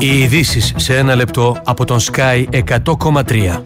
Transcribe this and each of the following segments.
Οι ειδήσεις σε ένα λεπτό από τον Sky 100,3.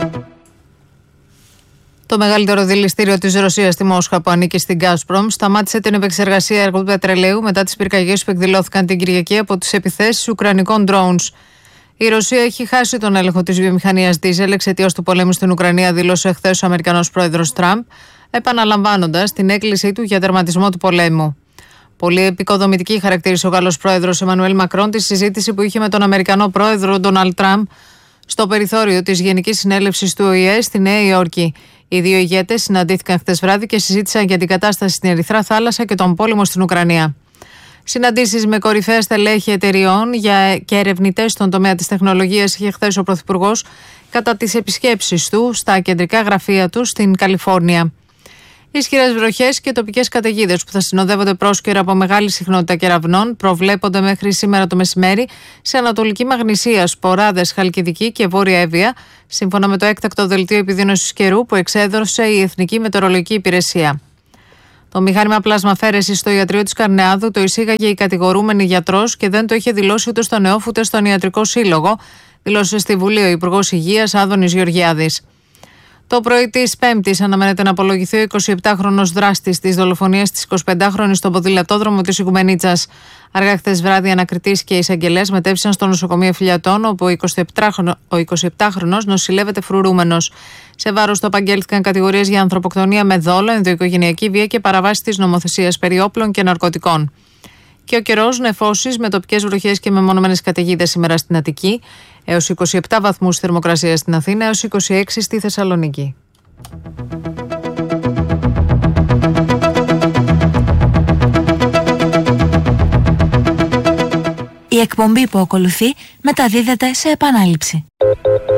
Το μεγαλύτερο δηληστήριο της Ρωσίας στη Μόσχα, που ανήκει στην Gazprom, σταμάτησε την επεξεργασία έργου πετρελαίου μετά τις πυρκαγιές που εκδηλώθηκαν την Κυριακή από τις επιθέσεις ουκρανικών drones. Η Ρωσία έχει χάσει τον έλεγχο της βιομηχανίας δίζελ εξαιτίας του πολέμου στην Ουκρανία, δήλωσε χθες ο Αμερικανός πρόεδρος Τραμπ, επαναλαμβάνοντας την έκκλησή του για τερματισμό του πολέμου. Πολύ επικοδομητική χαρακτήρισε ο Γάλλος πρόεδρος Εμμανουέλ Μακρόν τη συζήτηση που είχε με τον Αμερικανό πρόεδρο Ντόναλντ Τραμπ στο περιθώριο της Γενικής Συνέλευσης του ΟΗΕ στη Νέα Υόρκη. Οι δύο ηγέτες συναντήθηκαν χθες βράδυ και συζήτησαν για την κατάσταση στην Ερυθρά Θάλασσα και τον πόλεμο στην Ουκρανία. Συναντήσεις με κορυφαία στελέχη εταιριών και ερευνητές στον τομέα της τεχνολογίας είχε χθες ο Πρωθυπουργός κατά τις επισκέψεις του στα κεντρικά γραφεία του στην Καλιφόρνια. Ισχυρές βροχές και τοπικές καταιγίδες που θα συνοδεύονται πρόσκαιρα από μεγάλη συχνότητα κεραυνών προβλέπονται μέχρι σήμερα το μεσημέρι σε Ανατολική Μαγνησία, Σποράδες, Χαλκιδική και Βόρεια Εύβοια, σύμφωνα με το έκτακτο δελτίο επιδείνωσης καιρού που εξέδωσε η Εθνική Μετεωρολογική Υπηρεσία. Το μηχάνημα πλασμαφέρεσης στο ιατρείο της Καρνεάδου το εισήγαγε η κατηγορούμενη γιατρός και δεν το είχε δηλώσει ούτε στον ΕΟΦ ούτε στον Ιατρικό Σύλλογο, δήλωσε στη Βουλή ο Υπουργός Υγείας Άδωνης Γεωργιάδης. Το πρωί της Πέμπτης αναμένεται να απολογηθεί ο 27χρονος δράστης της δολοφονίας της 25χρονης στον ποδηλατόδρομο της Οικουμενίτσας. Αργά χθες βράδυ, ανακριτής και εισαγγελέας μετέφυσαν στο νοσοκομείο Φιλιατών, όπου ο 27χρονος νοσηλεύεται φρουρούμενος. Σε βάρος του απαγγέλθηκαν κατηγορίες για ανθρωποκτονία με δόλο, ενδοοικογενειακή βία και παραβάση της νομοθεσίας περί όπλων και ναρκωτικών. Και ο καιρός, νεφώσεις με τοπικές βροχές και μεμονωμένες καταιγίδες σήμερα στην Αττική, έως 27 βαθμούς θερμοκρασία στην Αθήνα, έως 26 στη Θεσσαλονίκη. Η εκπομπή που ακολουθεί μεταδίδεται σε επανάληψη.